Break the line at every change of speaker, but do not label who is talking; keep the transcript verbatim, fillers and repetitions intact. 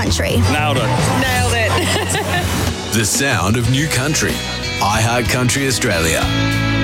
country.
Nailed it.
Nailed it.
The sound of new country. iHeart Country Australia.